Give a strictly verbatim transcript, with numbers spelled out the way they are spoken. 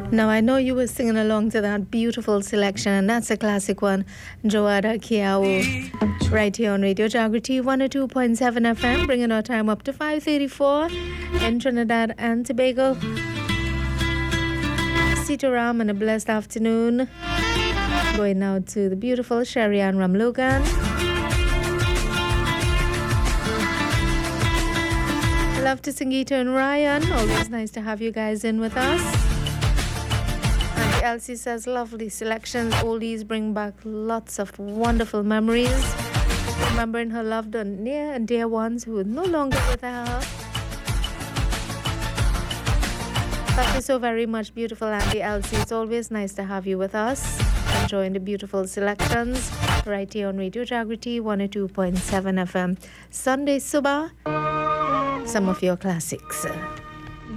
Now, I know you were singing along to that beautiful selection, and that's a classic one, Joada Kiao, right here on Radio Jagriti one oh two point seven F M, bringing our time up to five thirty-four in Trinidad and Tobago. Sitaram, and a blessed afternoon. Going now to the beautiful Sherry-Ann Ramlogan. Love to Singita and Ryan. Always nice to have you guys in with us. And Elsie says, lovely selections. Oldies bring back lots of wonderful memories. Remembering her loved and near and dear ones who are no longer with her. Thank you so very much, beautiful Auntie Elsie. It's always nice to have you with us. Enjoying the beautiful selections right here on Radio Jagriti one oh two point seven F M. Sunday Subah. Some of your classics.